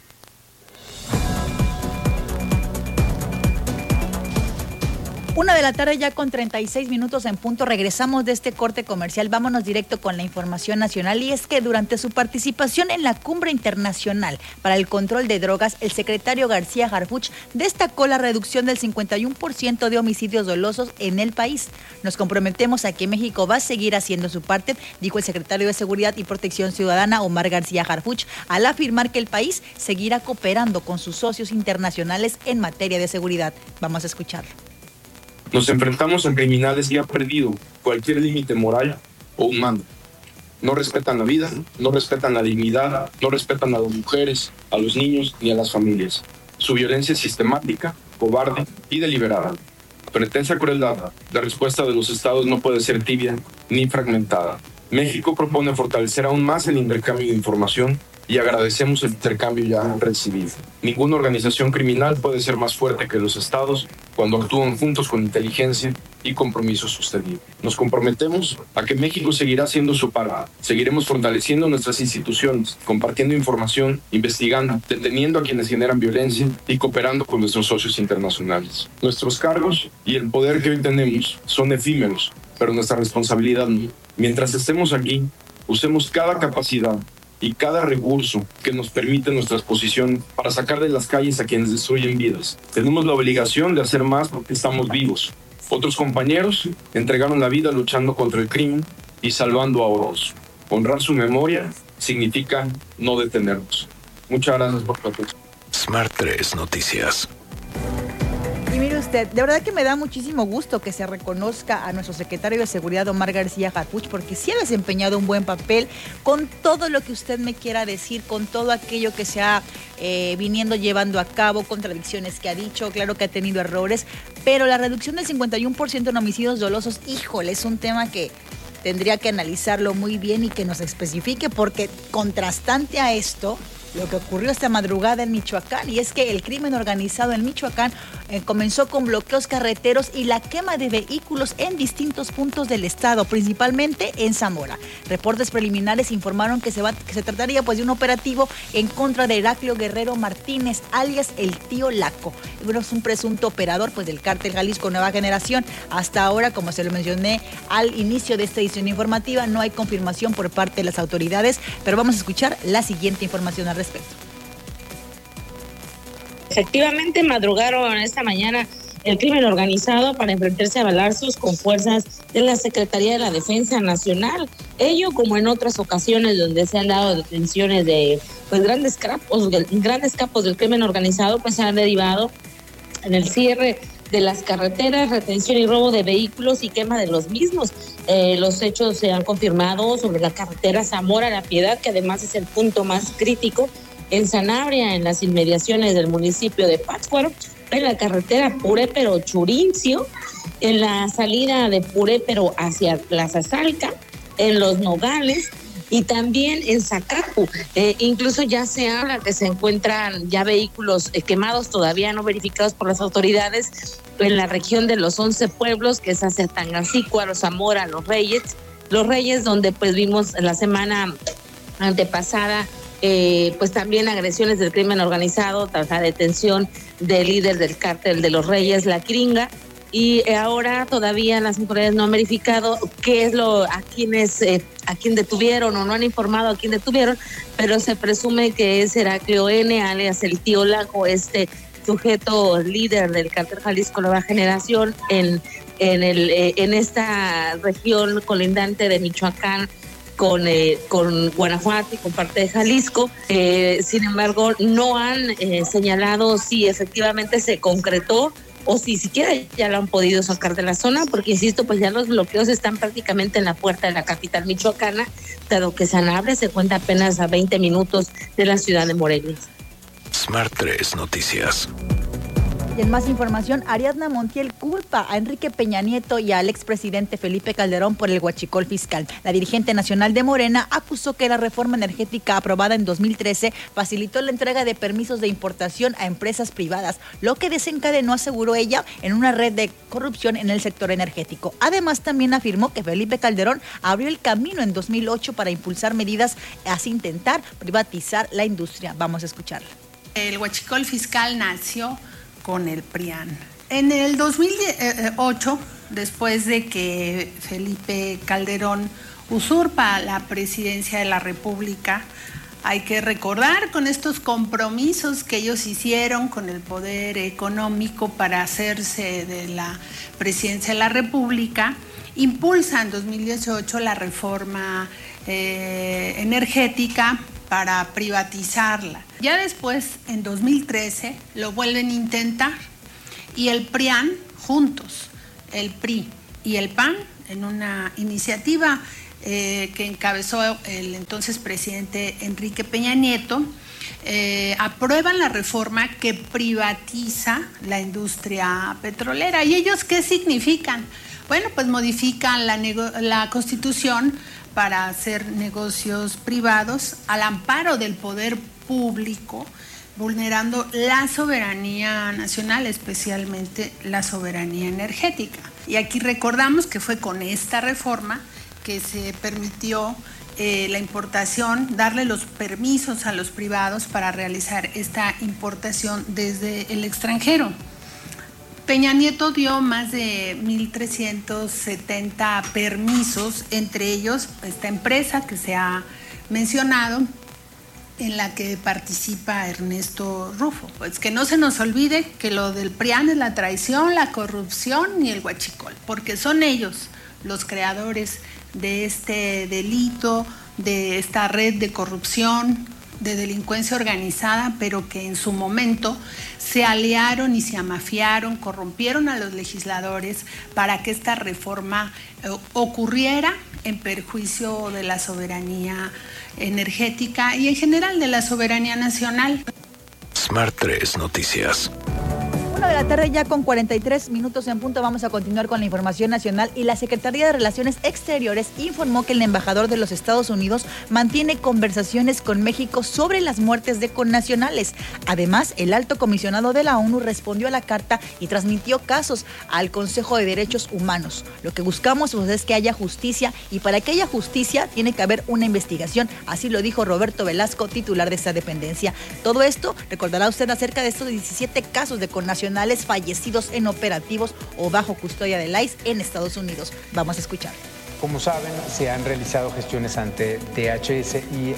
1 de la tarde ya con 36 minutos en punto. Regresamos de este corte comercial. Vámonos directo con la información nacional. Y es que durante su participación en la Cumbre Internacional para el Control de Drogas, el secretario García Harfuch destacó la reducción del 51% de homicidios dolosos en el país. Nos comprometemos a que México va a seguir haciendo su parte, dijo el secretario de Seguridad y Protección Ciudadana, Omar García Harfuch, al afirmar que el país seguirá cooperando con sus socios internacionales en materia de seguridad. Vamos a escucharlo. Nos enfrentamos a criminales que han perdido cualquier límite moral o humano. No respetan la vida, no respetan la dignidad, no respetan a las mujeres, a los niños ni a las familias. Su violencia es sistemática, cobarde y deliberada. Frente a esa crueldad, la respuesta de los estados no puede ser tibia ni fragmentada. México propone fortalecer aún más el intercambio de información y agradecemos el intercambio ya recibido. Ninguna organización criminal puede ser más fuerte que los estados cuando actúan juntos con inteligencia y compromiso sostenido. Nos comprometemos a que México seguirá haciendo su parte. Seguiremos fortaleciendo nuestras instituciones, compartiendo información, investigando, deteniendo a quienes generan violencia y cooperando con nuestros socios internacionales. Nuestros cargos y el poder que hoy tenemos son efímeros, pero nuestra responsabilidad no. Mientras estemos aquí, usemos cada capacidad y cada recurso que nos permite nuestras posiciones para sacar de las calles a quienes destruyen vidas. Tenemos la obligación de hacer más porque estamos vivos. Otros compañeros entregaron la vida luchando contra el crimen y salvando a otros. Honrar su memoria significa no detenernos. Muchas gracias por tu atención. Smart 3 Noticias. Y mire usted, de verdad que me da muchísimo gusto que se reconozca a nuestro secretario de Seguridad, Omar García Harfuch, porque sí ha desempeñado un buen papel con todo lo que usted me quiera decir, con todo aquello que se ha viniendo llevando a cabo, contradicciones que ha dicho, claro que ha tenido errores, pero la reducción del 51% en homicidios dolosos, híjole, es un tema que tendría que analizarlo muy bien y que nos especifique, porque contrastante a esto, lo que ocurrió esta madrugada en Michoacán, y es que el crimen organizado en Michoacán comenzó con bloqueos carreteros y la quema de vehículos en distintos puntos del estado, principalmente en Zamora. Reportes preliminares informaron que se trataría pues de un operativo en contra de Heraclio Guerrero Martínez, alias el Tío Laco. Es un presunto operador pues del cártel Jalisco Nueva Generación. Hasta ahora, como se lo mencioné al inicio de esta edición informativa, no hay confirmación por parte de las autoridades, pero vamos a escuchar la siguiente información al respecto. Efectivamente, madrugaron esta mañana el crimen organizado para enfrentarse a balazos con fuerzas de la Secretaría de la Defensa Nacional. Ello como en otras ocasiones donde se han dado detenciones de pues grandes capos del crimen organizado, pues se han derivado en el cierre de las carreteras, retención y robo de vehículos y quema de los mismos. Los hechos se han confirmado sobre la carretera Zamora-La Piedad, que además es el punto más crítico, en Sanabria, en las inmediaciones del municipio de Pátzcuaro, en la carretera Purépero-Churincio, en la salida de Purépero hacia Plaza Salca, en Los Nogales y también en Zacapu. Incluso ya se habla que se encuentran ya vehículos quemados, todavía no verificados por las autoridades, en la región de los 11 pueblos, que es hacia Tangancícuaro, Zamora, Los Reyes, donde pues vimos la semana antepasada pues también agresiones del crimen organizado, la detención del líder del cártel de Los Reyes, La Gringa, y ahora todavía las autoridades no han verificado qué es a quién detuvieron, o no han informado a quién detuvieron, pero se presume que es Heraclio N., alias el Tío Laco, este sujeto líder del cártel Jalisco Nueva Generación en esta región colindante de Michoacán con Guanajuato y con parte de Jalisco. Sin embargo, no han señalado si efectivamente se concretó o si siquiera ya lo han podido sacar de la zona, porque insisto, pues ya los bloqueos están prácticamente en la puerta de la capital michoacana, dado que Sanabria se cuenta apenas a 20 minutos de la ciudad de Morelia. Smart 3 Noticias. Y en más información, Ariadna Montiel culpa a Enrique Peña Nieto y al expresidente Felipe Calderón por el huachicol fiscal. La dirigente nacional de Morena acusó que la reforma energética aprobada en 2013 facilitó la entrega de permisos de importación a empresas privadas, lo que desencadenó, aseguró ella, en una red de corrupción en el sector energético. Además, también afirmó que Felipe Calderón abrió el camino en 2008 para impulsar medidas así intentar privatizar la industria. Vamos a escucharla. El huachicol fiscal nació con el PRIAN. En el 2008, después de que Felipe Calderón usurpa la presidencia de la República, hay que recordar con estos compromisos que ellos hicieron con el poder económico para hacerse de la presidencia de la República, impulsa en 2018 la reforma energética para privatizarla. Ya después, en 2013, lo vuelven a intentar y el PRIAN, juntos, el PRI y el PAN, en una iniciativa que encabezó el entonces presidente Enrique Peña Nieto, aprueban la reforma que privatiza la industria petrolera. ¿Y ellos qué significan? Bueno, pues modifican la Constitución para hacer negocios privados al amparo del poder público, vulnerando la soberanía nacional, especialmente la soberanía energética. Y aquí recordamos que fue con esta reforma que se permitió la importación, darle los permisos a los privados para realizar esta importación desde el extranjero. Peña Nieto dio más de 1.370 permisos, entre ellos esta empresa que se ha mencionado, en la que participa Ernesto Rufo. Pues que no se nos olvide que lo del PRIAN es la traición, la corrupción y el huachicol, porque son ellos los creadores de este delito, de esta red de corrupción, de delincuencia organizada, pero que en su momento se aliaron y se amafiaron, corrompieron a los legisladores para que esta reforma ocurriera en perjuicio de la soberanía energética y en general de la soberanía nacional. Smart 3 Noticias. 1 de la tarde ya con 43 minutos en punto. Vamos a continuar con la información nacional y la Secretaría de Relaciones Exteriores informó que el embajador de los Estados Unidos mantiene conversaciones con México sobre las muertes de connacionales. Además, el alto comisionado de la ONU respondió a la carta y transmitió casos al Consejo de Derechos Humanos. Lo que buscamos pues, es que haya justicia y para que haya justicia tiene que haber una investigación. Así lo dijo Roberto Velasco, titular de esta dependencia. Todo esto, recordará usted acerca de estos 17 casos de connacionales fallecidos en operativos o bajo custodia del ICE en Estados Unidos. Vamos a escuchar. Como saben, se han realizado gestiones ante DHS y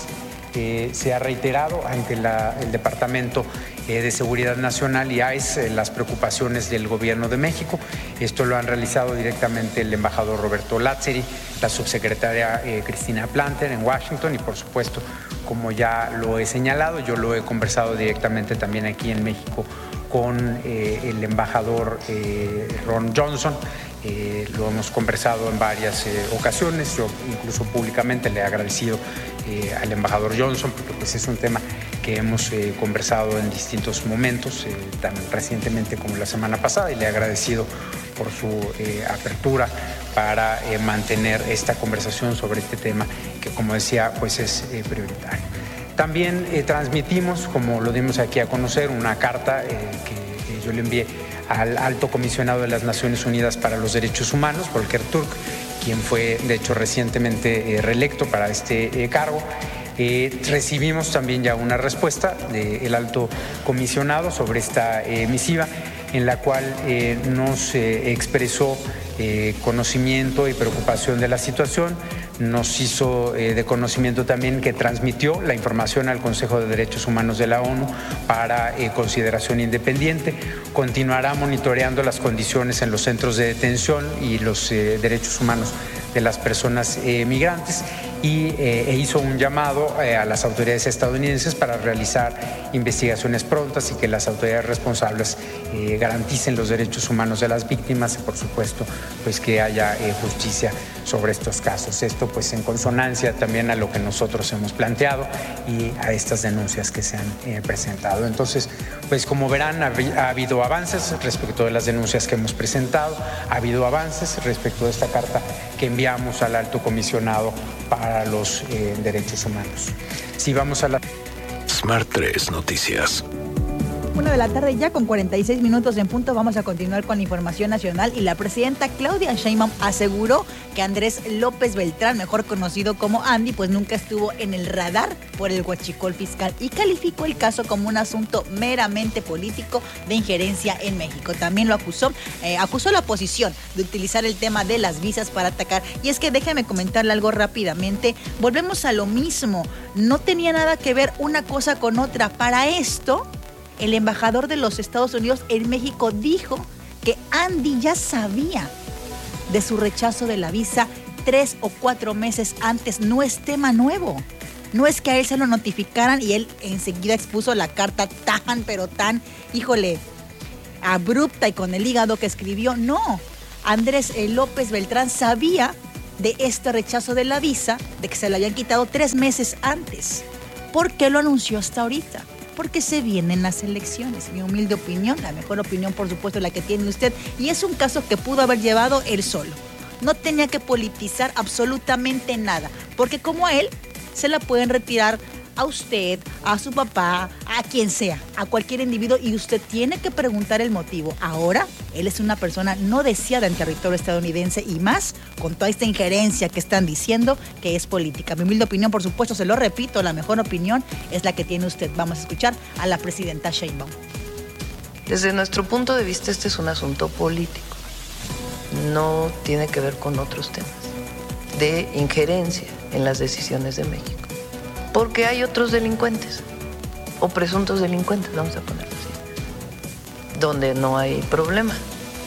ICE. Se ha reiterado ante el Departamento de Seguridad Nacional y ICE las preocupaciones del Gobierno de México. Esto lo han realizado directamente el embajador Roberto Lazzeri, la subsecretaria Cristina Planter en Washington y, por supuesto, como ya lo he señalado, yo lo he conversado directamente también aquí en México con el embajador Ron Johnson. Lo hemos conversado en varias ocasiones, yo incluso públicamente le he agradecido al embajador Johnson, porque pues, es un tema que hemos conversado en distintos momentos, tan recientemente como la semana pasada, y le he agradecido por su apertura para mantener esta conversación sobre este tema que, como decía, pues es prioritario. También transmitimos, como lo dimos aquí a conocer, una carta que yo le envié al alto comisionado de las Naciones Unidas para los Derechos Humanos, Volker Turk, quien fue, de hecho, recientemente reelecto para este cargo. Recibimos también ya una respuesta del alto comisionado sobre esta misiva, en la cual nos expresó conocimiento y preocupación de la situación. Nos hizo de conocimiento también que transmitió la información al Consejo de Derechos Humanos de la ONU para consideración independiente. Continuará monitoreando las condiciones en los centros de detención y los derechos humanos de las personas migrantes e hizo un llamado a las autoridades estadounidenses para realizar investigaciones prontas y que las autoridades responsables garanticen los derechos humanos de las víctimas y, por supuesto, pues que haya justicia sobre estos casos. Esto pues en consonancia también a lo que nosotros hemos planteado y a estas denuncias que se han presentado. Entonces, pues como verán, ha habido avances respecto de las denuncias que hemos presentado, ha habido avances respecto de esta carta que enviamos al Alto Comisionado para los Derechos Humanos. Si vamos a la... Smart 3 Noticias. 1 de la tarde ya con 46 minutos en punto. Vamos a continuar con la información nacional y la presidenta Claudia Sheinbaum aseguró que Andrés López Beltrán, mejor conocido como Andy, pues nunca estuvo en el radar por el huachicol fiscal y calificó el caso como un asunto meramente político de injerencia en México. También lo acusó la oposición de utilizar el tema de las visas para atacar. Y es que déjeme comentarle algo rápidamente. Volvemos a lo mismo. No tenía nada que ver una cosa con otra. Para esto, el embajador de los Estados Unidos en México dijo que Andy ya sabía de su rechazo de la visa 3 o 4 meses antes. No es tema nuevo. No es que a él se lo notificaran y él enseguida expuso la carta tan abrupta y con el hígado que escribió. No, Andrés López Beltrán sabía de este rechazo de la visa, de que se lo habían quitado 3 meses antes. ¿Por qué lo anunció hasta ahorita? Porque se vienen las elecciones. Mi humilde opinión, la mejor opinión por supuesto la que tiene usted, y es un caso que pudo haber llevado él solo. No tenía que politizar absolutamente nada, porque como a él se la pueden retirar a usted, a su papá, a quien sea, a cualquier individuo, y usted tiene que preguntar el motivo. Ahora, él es una persona no deseada en territorio estadounidense y más con toda esta injerencia que están diciendo que es política. Mi humilde opinión, por supuesto, se lo repito, la mejor opinión es la que tiene usted. Vamos a escuchar a la presidenta Sheinbaum. Desde nuestro punto de vista, este es un asunto político. No tiene que ver con otros temas de injerencia en las decisiones de México. Porque hay otros delincuentes, o presuntos delincuentes, vamos a ponerlo así, donde no hay problema.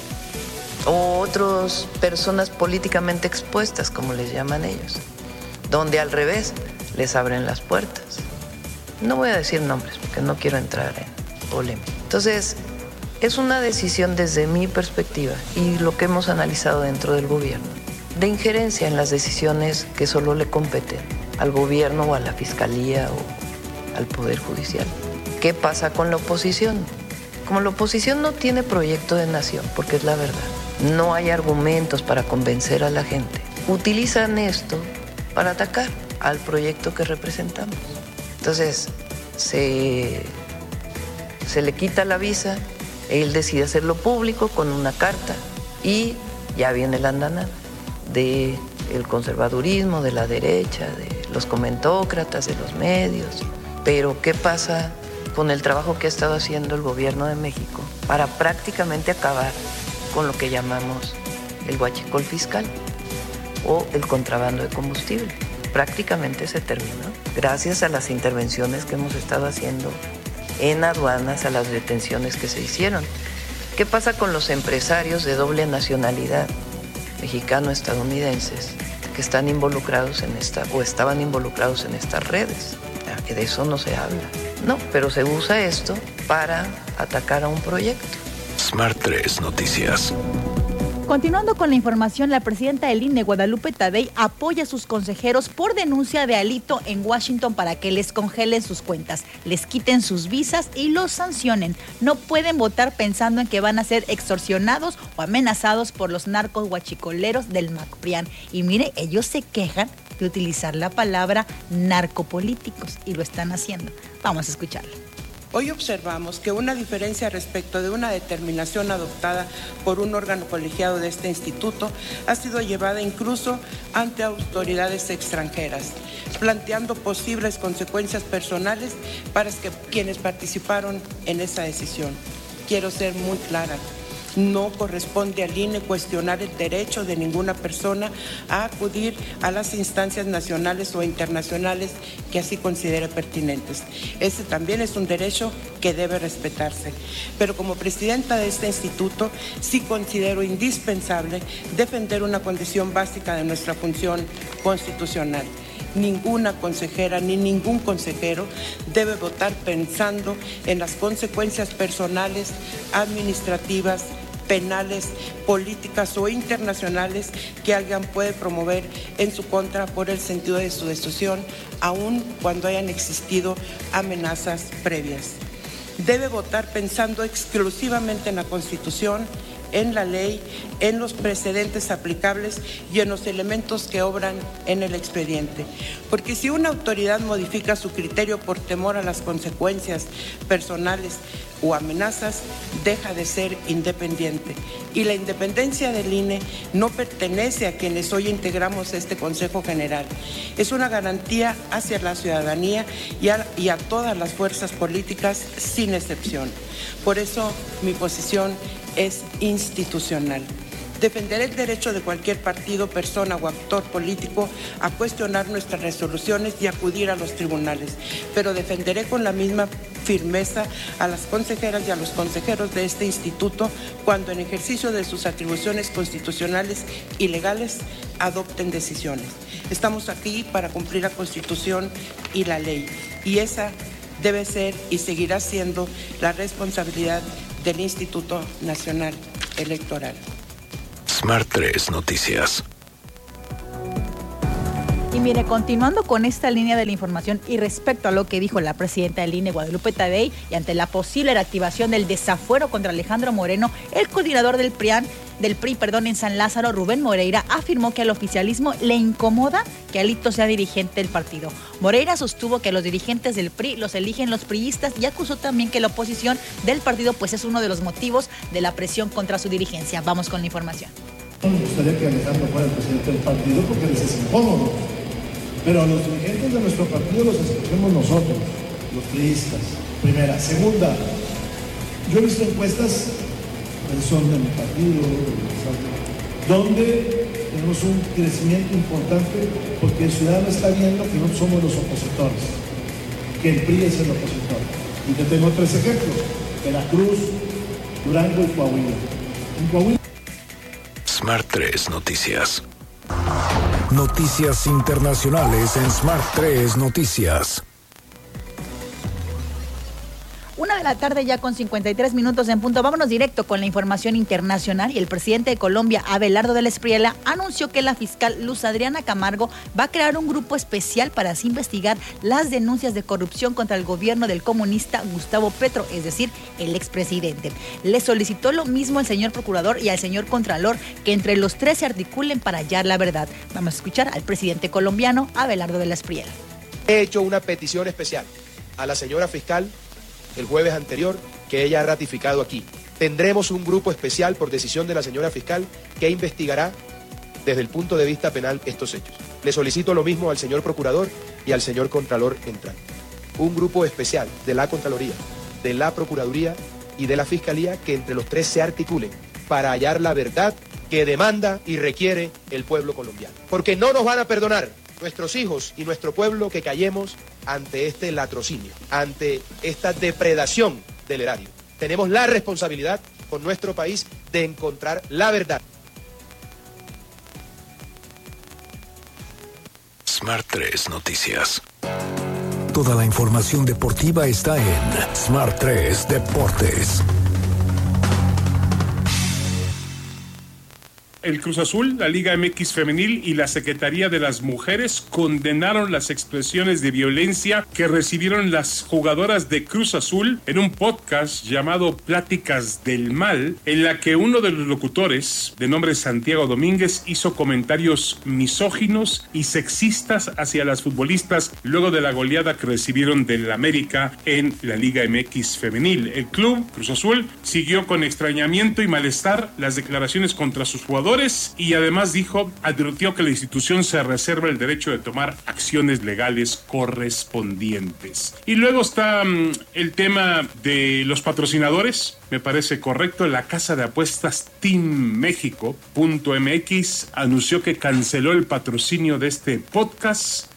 O otras personas políticamente expuestas, como les llaman ellos, donde al revés les abren las puertas. No voy a decir nombres porque no quiero entrar en polémica. Entonces, es una decisión desde mi perspectiva y lo que hemos analizado dentro del gobierno, de injerencia en las decisiones que solo le competen al gobierno o a la fiscalía o al Poder Judicial. ¿Qué pasa con la oposición? Como la oposición no tiene proyecto de nación, porque es la verdad, no hay argumentos para convencer a la gente, utilizan esto para atacar al proyecto que representamos. Entonces, se le quita la visa, él decide hacerlo público con una carta y ya viene la andanada del conservadurismo, de la derecha, de los comentócratas, de los medios. Pero ¿qué pasa con el trabajo que ha estado haciendo el gobierno de México para prácticamente acabar con lo que llamamos el huachicol fiscal o el contrabando de combustible? Prácticamente se terminó gracias a las intervenciones que hemos estado haciendo en aduanas, a las detenciones que se hicieron. ¿Qué pasa con los empresarios de doble nacionalidad, mexicano-estadounidenses, que están involucrados en estaban involucrados en estas redes? Que de eso no se habla. No, pero se usa esto para atacar a un proyecto. Smart 3 Noticias. Continuando con la información, la presidenta del INE, Guadalupe Tadei, apoya a sus consejeros por denuncia de Alito en Washington para que les congelen sus cuentas, les quiten sus visas y los sancionen. No pueden votar pensando en que van a ser extorsionados o amenazados por los narcos huachicoleros del MACPRIAN. Y mire, ellos se quejan de utilizar la palabra narcopolíticos y lo están haciendo. Vamos a escucharlo. Hoy observamos que una diferencia respecto de una determinación adoptada por un órgano colegiado de este instituto ha sido llevada incluso ante autoridades extranjeras, planteando posibles consecuencias personales para quienes participaron en esa decisión. Quiero ser muy clara. No corresponde al INE cuestionar el derecho de ninguna persona a acudir a las instancias nacionales o internacionales que así considere pertinentes. Ese también es un derecho que debe respetarse. Pero como presidenta de este instituto, sí considero indispensable defender una condición básica de nuestra función constitucional. Ninguna consejera ni ningún consejero debe votar pensando en las consecuencias personales, administrativas penales, políticas o internacionales que alguien puede promover en su contra por el sentido de su decisión, aun cuando hayan existido amenazas previas. Debe votar pensando exclusivamente en la Constitución, en la ley, en los precedentes aplicables y en los elementos que obran en el expediente. Porque si una autoridad modifica su criterio por temor a las consecuencias personales o amenazas, deja de ser independiente. Y la independencia del INE no pertenece a quienes hoy integramos este Consejo General. Es una garantía hacia la ciudadanía y a todas las fuerzas políticas sin excepción. Por eso mi posición es institucional. Defenderé el derecho de cualquier partido, persona o actor político a cuestionar nuestras resoluciones y acudir a los tribunales, pero defenderé con la misma firmeza a las consejeras y a los consejeros de este instituto cuando en ejercicio de sus atribuciones constitucionales y legales adopten decisiones. Estamos aquí para cumplir la Constitución y la ley, y esa debe ser y seguirá siendo la responsabilidad del Instituto Nacional Electoral. Smart 3 Noticias. Y mire, continuando con esta línea de la información y respecto a lo que dijo la presidenta del INE, Guadalupe Tadei, y ante la posible reactivación del desafuero contra Alejandro Moreno, el coordinador del PRI en San Lázaro, Rubén Moreira, afirmó que al oficialismo le incomoda que Alito sea dirigente del partido. Moreira sostuvo que los dirigentes del PRI los eligen los priistas y acusó también que la oposición del partido pues es uno de los motivos de la presión contra su dirigencia. Vamos con la información. Me gustaría que Alejandro fuera el presidente del partido porque les es incómodo. Pero a los dirigentes de nuestro partido los escogemos nosotros, los priistas. Primera. Segunda, yo he visto encuestas, son de mi partido, donde tenemos un crecimiento importante porque el ciudadano está viendo que no somos los opositores, que el PRI es el opositor. Y te tengo 3 ejemplos: Veracruz, Durango y Coahuila. En Coahuila. Smart 3 Noticias. Noticias internacionales en Smart 3 Noticias. 1:00 p.m. ya con 53 minutos en punto. Vámonos directo con la información internacional. Y el presidente de Colombia, Abelardo del Espriella, anunció que la fiscal Luz Adriana Camargo va a crear un grupo especial para así investigar las denuncias de corrupción contra el gobierno del comunista Gustavo Petro, es decir, el expresidente. Le solicitó lo mismo al señor procurador y al señor contralor, que entre los 3 se articulen para hallar la verdad. Vamos a escuchar al presidente colombiano, Abelardo del Espriella. He hecho una petición especial a la señora fiscal el jueves anterior, que ella ha ratificado aquí. Tendremos un grupo especial por decisión de la señora fiscal que investigará desde el punto de vista penal estos hechos. Le solicito lo mismo al señor procurador y al señor contralor entrante. Un grupo especial de la Contraloría, de la Procuraduría y de la Fiscalía que entre los 3 se articulen para hallar la verdad que demanda y requiere el pueblo colombiano. Porque no nos van a perdonar nuestros hijos y nuestro pueblo que callemos ante este latrocinio, ante esta depredación del erario. Tenemos la responsabilidad con nuestro país de encontrar la verdad. Smart 3 Noticias. Toda la información deportiva está en Smart 3 Deportes. El Cruz Azul, la Liga MX Femenil y la Secretaría de las Mujeres condenaron las expresiones de violencia que recibieron las jugadoras de Cruz Azul en un podcast llamado Pláticas del Mal, en la que uno de los locutores, de nombre Santiago Domínguez, hizo comentarios misóginos y sexistas hacia las futbolistas luego de la goleada que recibieron del América en la Liga MX Femenil. El club, Cruz Azul, siguió con extrañamiento y malestar las declaraciones contra sus jugadores y además advirtió que la institución se reserva el derecho de tomar acciones legales correspondientes. Y luego está el tema de los patrocinadores. Me parece correcto. La casa de apuestas TeamMexico.mx anunció que canceló el patrocinio de este podcast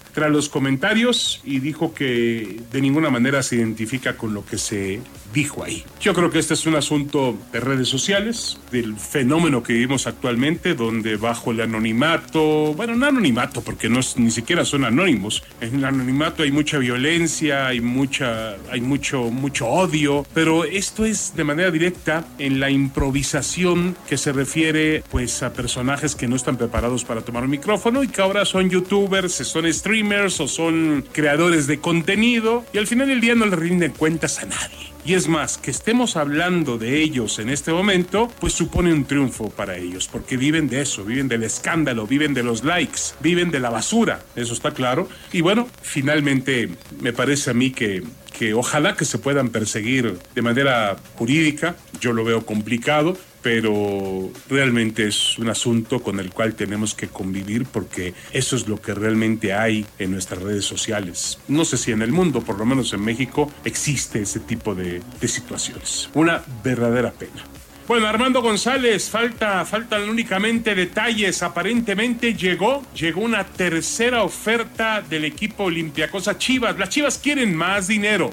tras los comentarios y dijo que de ninguna manera se identifica con lo que se dijo ahí. Yo creo que este es un asunto de redes sociales, del fenómeno que vivimos actualmente, donde bajo el anonimato, bueno, no anonimato porque ni siquiera son anónimos, en el anonimato hay mucha violencia, hay mucho odio, pero esto es de manera directa en la improvisación que se refiere pues a personajes que no están preparados para tomar un micrófono y que ahora son youtubers, son streamers o son creadores de contenido y al final del día no le rinden cuentas a nadie. Y es más, que estemos hablando de ellos en este momento, pues supone un triunfo para ellos, porque viven de eso, viven del escándalo, viven de los likes, viven de la basura, eso está claro. Y bueno, finalmente me parece a mí que ojalá que se puedan perseguir de manera jurídica, yo lo veo complicado, pero realmente es un asunto con el cual tenemos que convivir porque eso es lo que realmente hay en nuestras redes sociales. No sé si en el mundo, por lo menos en México, existe ese tipo de situaciones. Una verdadera pena. Bueno, Armando González, faltan únicamente detalles. Aparentemente llegó una tercera oferta del equipo Olympiacos a Chivas. Las Chivas quieren más dinero,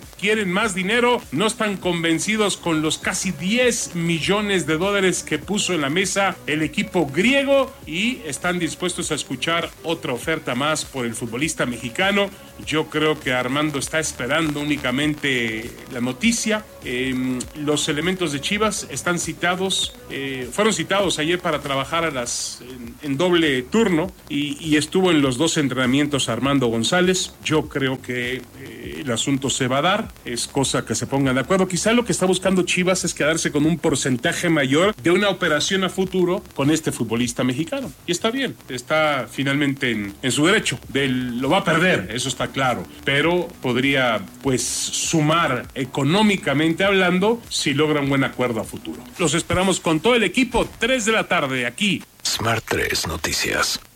no están convencidos con los casi 10 millones de dólares que puso en la mesa el equipo griego y están dispuestos a escuchar otra oferta más por el futbolista mexicano. Yo creo que Armando está esperando únicamente la noticia. Los elementos de Chivas están fueron citados ayer para trabajar en doble turno y estuvo en los 2 entrenamientos Armando González. Yo creo que el asunto se va a dar, es cosa que se pongan de acuerdo. Quizá lo que está buscando Chivas es quedarse con un porcentaje mayor de una operación a futuro con este futbolista mexicano. Y está bien, está finalmente en su derecho. Lo va a perder, eso está claro, pero podría pues sumar económicamente hablando si logra un buen acuerdo a futuro. Los esperamos con todo el equipo, 3 de la tarde aquí. Smart 3 Noticias.